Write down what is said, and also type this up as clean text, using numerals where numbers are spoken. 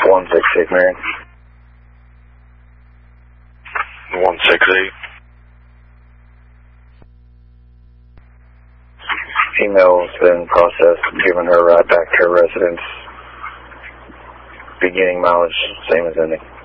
168, Marion. 168. Email's been processed, giving her a ride back to her residence. Beginning mileage, same as ending.